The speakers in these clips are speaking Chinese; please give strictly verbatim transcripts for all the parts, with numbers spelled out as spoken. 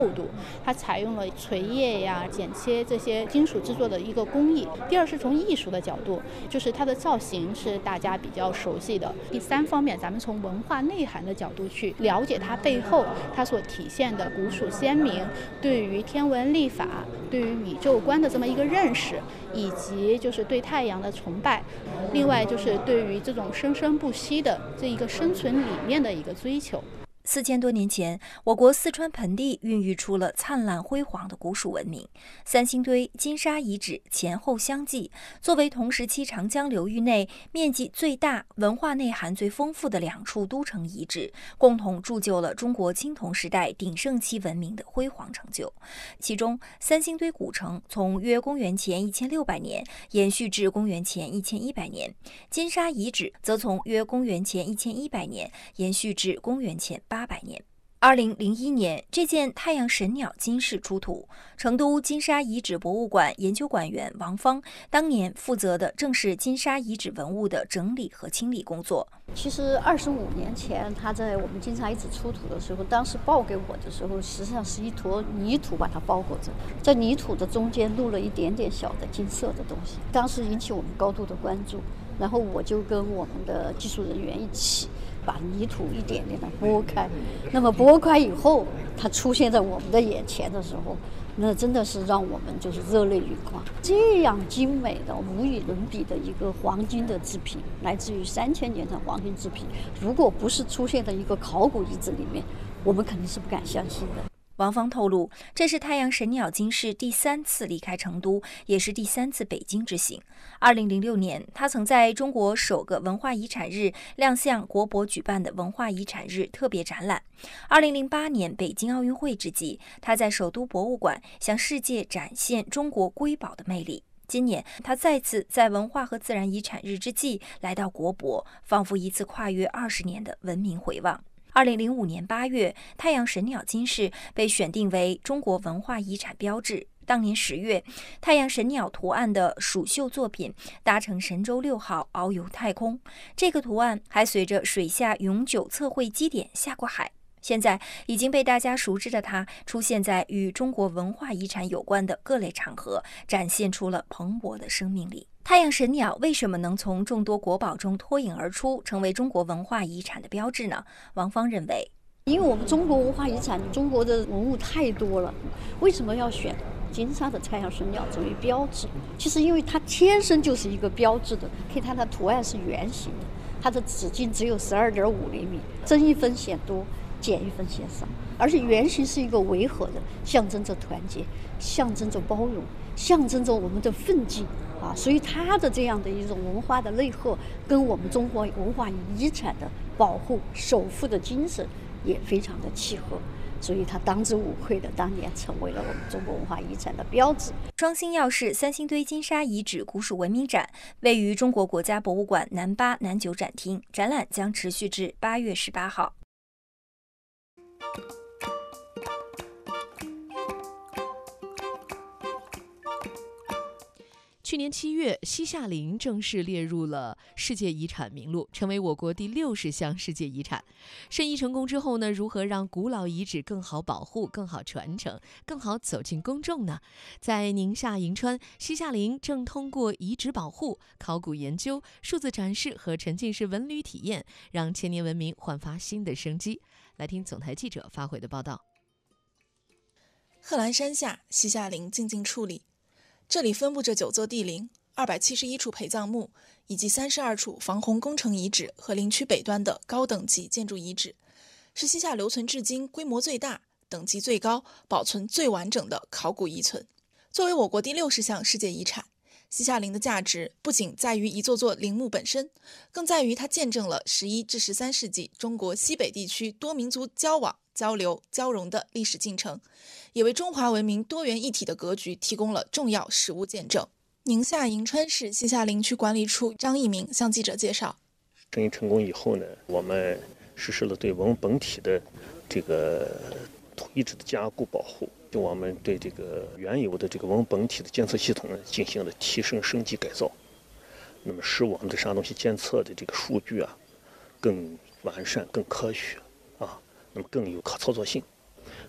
厚度，它采用了锤叶呀、剪切这些金属制作的一个工艺。第二是从艺术的角度，就是它的造型是大家比较熟悉的。第三方面，咱们从文化内涵的角度去了解它背后它所体现的古蜀先民对于天文历法、对于宇宙观的这么一个认识，以及就是对太阳的崇拜，另外就是对于这种生生不息的这一个生存理念的一个追求。 四千多年前，我国四川盆地孕育出了灿烂辉煌的古蜀文明。三星堆金沙遗址前后相继，作为同时期长江流域内面积最大、文化内涵最丰富的两处都城遗址，共同铸就了中国青铜时代鼎盛期文明的辉煌成就。其中，三星堆古城从约公元前一千六百年延续至公元前一千一百年，金沙遗址则从约公元前一千一百年延续至公元前八百年。二零零一年，这件太阳神鸟金饰出土，成都金沙遗址博物馆研究馆员王芳当年负责的正是金沙遗址文物的整理和清理工作。 其实二十五年前，他在我们金沙遗址出土的时候，当时报给我的时候，实际上是一坨泥土把它包裹着，在泥土的中间露了一点点小的金色的东西，当时引起我们高度的关注。然后我就跟我们的技术人员一起把泥土一点点的拨开，那么拨开以后，它出现在我们的眼前的时候，那真的是让我们就是热泪盈眶。这样精美的无与伦比的一个黄金的制品，来自于三千年的黄金制品，如果不是出现在一个考古遗址里面，我们肯定是不敢相信的。 王芳透露，这是太阳神鸟金饰第三次离开成都，也是第三次北京之行。二零零六年，他曾在中国首个文化遗产日亮相国博举办的文化遗产日特别展览。二零零八年北京奥运会之际，他在首都博物馆向世界展现中国瑰宝的魅力。今年，他再次在文化和自然遗产日之际来到国博，仿佛一次跨越二十年的文明回望。二零零五年八月，太阳神鸟金饰被选定为中国文化遗产标志。当年十月，太阳神鸟图案的蜀绣作品搭乘神舟六号遨游太空，这个图案还随着水下永久测绘基点下过海。现在已经被大家熟知的它，出现在与中国文化遗产有关的各类场合，展现出了蓬勃的生命力。太阳神鸟为什么能从众多国宝中脱颖而出，成为中国文化遗产的标志呢？王芳认为， 因为我们中国文化遗产，中国的文物太多了，为什么要选金沙的太阳神鸟作为标志？其实因为它天生就是一个标志的，可以看它图案是圆形的，它的直径只有十二点五厘米，增一分显多，减一分显少，而且圆形是一个维和的，象征着团结，象征着包容，象征着我们的奋进啊，所以它的这样的一种文化的内核，跟我们中国文化遗产的保护、守护的精神也非常的契合，所以它当之无愧的当年成为了我们中国文化遗产的标志。 双星耀世三星堆金沙遗址古蜀文明展位于中国国家博物馆南八、南九展厅，展览将持续至八月十八号。 去年七月，西夏陵正式列入了世界遗产名录，成为我国第六十项世界遗产。申遗成功之后呢，如何让古老遗址更好保护、更好传承、更好走进公众呢？在宁夏银川，西夏陵正通过遗址保护、考古研究、数字展示和沉浸式文旅体验，让千年文明焕发新的生机。来听总台记者发回的报道。 贺兰山下，西夏陵静静矗立。这里分布着九座帝陵、二百七十一处陪葬墓，以及三十二处防洪工程遗址和陵区北端的高等级建筑遗址，是西夏留存至今规模最大、等级最高、保存最完整的考古遗存。作为我国第六十项世界遗产，西夏陵的价值不仅在于一座座陵墓本身，更在于它见证了十一至十三世纪中国西北地区多民族交往、交流、交融的历史进程，也为中华文明多元一体的格局提供了重要实物见证。宁夏银川市西夏陵区管理处张一鸣向记者介绍， 申遗成功以后呢，我们实施了对文物本体的这个遗址的加固保护，就我们对这个原有的这个文物本体的监测系统呢进行了提升升级改造，那么使我们的啥东西监测的这个数据啊更完善、更科学啊，那么更有可操作性。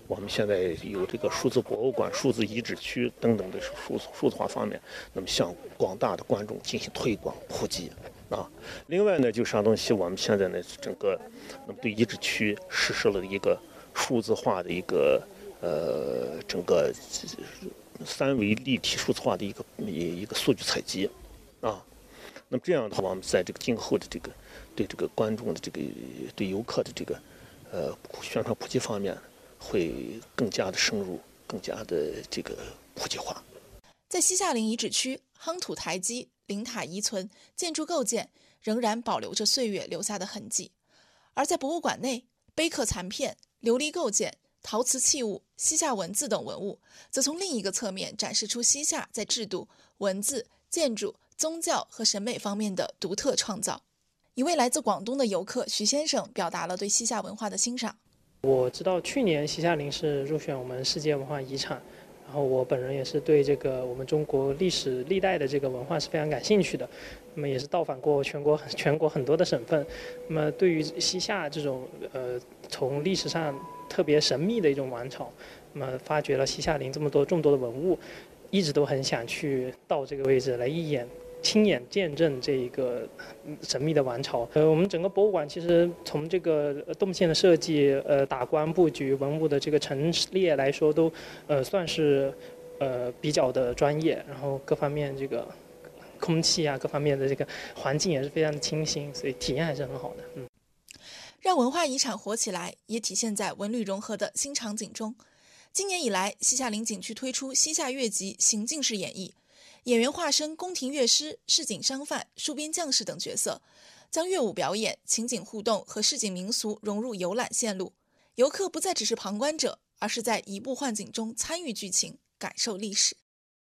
我们现在有这个数字博物馆、数字遗址区等等的数数字化方面，那么向广大的观众进行推广普及啊。另外呢，就山东西我们现在呢整个那么对遗址区实施了一个数字化的一个呃整个三维立体数字化的一个一个数据采集啊。那么这样的话，我们在这个今后的这个对这个观众的这个对游客的这个呃宣传普及方面，会更加的深入，更加的这个普及化。 在西夏陵遗址区，夯土台基、陵塔遗存、建筑构件仍然保留着岁月留下的痕迹；而在博物馆内，碑刻残片、琉璃构件、陶瓷器物、西夏文字等文物，则从另一个侧面展示出西夏在制度、文字、建筑、宗教和审美方面的独特创造。一位来自广东的游客徐先生表达了对西夏文化的欣赏。 我知道去年西夏陵是入选我们世界文化遗产，然后我本人也是对这个我们中国历史历代的这个文化是非常感兴趣的，那么也是到访过全国全国很多的省份。那么对于西夏这种呃从历史上特别神秘的一种王朝，那么发掘了西夏陵这么多众多的文物，一直都很想去到这个位置来一眼。亲眼见证这一个神秘的王朝。呃，我们整个博物馆其实从这个动线的设计、呃打光布局、文物的这个陈列来说，都呃算是呃比较的专业。然后各方面这个空气啊，各方面的这个环境也是非常的清新，所以体验还是很好的。嗯， 让文化遗产活起来，也体现在文旅融合的新场景中。今年以来，西夏陵景区推出西夏乐集行进式演绎。演员化身宫廷乐师、市井商贩、戍边将士等角色，将乐舞表演、情景互动和市井民俗融入游览线路。游客不再只是旁观者，而是在移步换景中参与剧情，感受历史。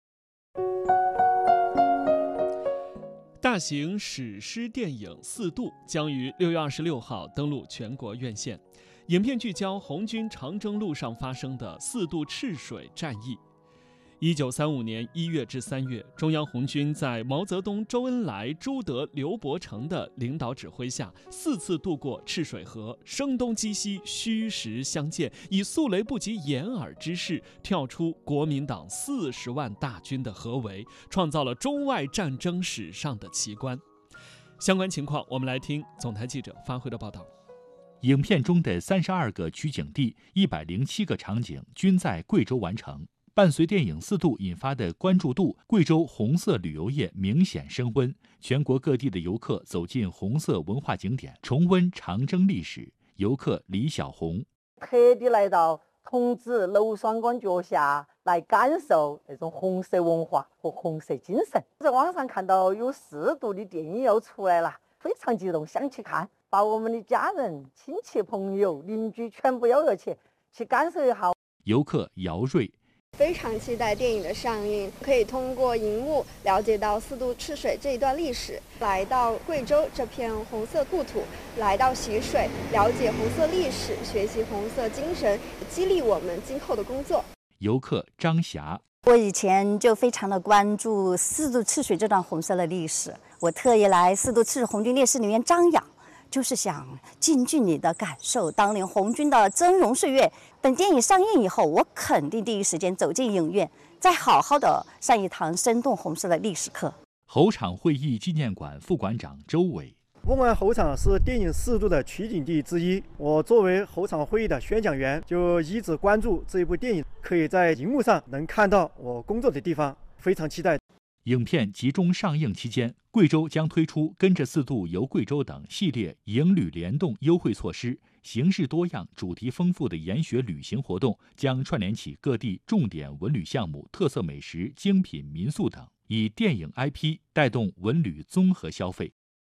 大型史诗电影《四渡》将于六月二十六号登陆全国院线。影片聚焦红军长征路上发生的四渡赤水战役。一九三五年一月至三月，中央红军在毛泽东、周恩来、朱德、刘伯承的领导指挥下，四次渡过赤水河，声东击西，虚实相间，以速雷不及掩耳之势跳出国民党四十万大军的合围，创造了中外战争史上的奇观。相关情况，我们来听总台记者发回的报道。 影片中的三十二个取景地、一百零七个场景均在贵州完成。伴随电影《四渡》引发的关注度，贵州红色旅游业明显升温。全国各地的游客走进红色文化景点，重温长征历史。游客李小红特地来到桐梓娄双关脚下，来感受那种红色文化和红色精神。在网上看到有四渡的电影要出来了，非常激动，想去看，把我们的家人、亲戚、朋友、邻居全部邀约去，去感受一下。 游客姚瑞。 非常期待电影的上映，可以通过荧幕了解到四渡赤水这一段历史，来到贵州这片红色故土，来到习水，了解红色历史，学习红色精神，激励我们今后的工作。 游客张霞， 我以前就非常的关注四渡赤水这段红色的历史，我特意来四渡赤水红军烈士陵园瞻仰，就是想近距离的感受当年红军的峥嵘岁月。等电影上映以后，我肯定第一时间走进影院，再好好的上一堂生动红色的历史课。 候场会议纪念馆副馆长周伟， 文玩候场是电影《四渡》的取景地之一。我作为候场会议的宣讲员，就一直关注这一部电影，可以在荧幕上能看到我工作的地方，非常期待。 影片集中上映期间，贵州将推出跟着四渡游贵州等系列营旅联动优惠措施，形式多样、主题丰富的研学旅行活动将串联起各地重点文旅项目、特色美食、精品民宿等，以电影 I P 带动文旅综合消费。